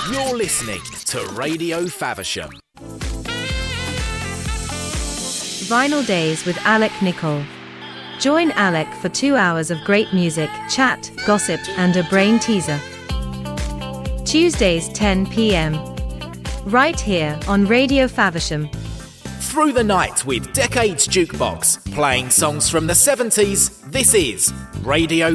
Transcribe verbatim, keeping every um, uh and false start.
You're listening to Radio Faversham. Vinyl Days with Alec Nicol. Join Alec for two hours of great music, chat, gossip, and a brain teaser. Tuesdays ten p.m. Right here on Radio Faversham. Through the night with Decades Jukebox, playing songs from the seventies, this is Radio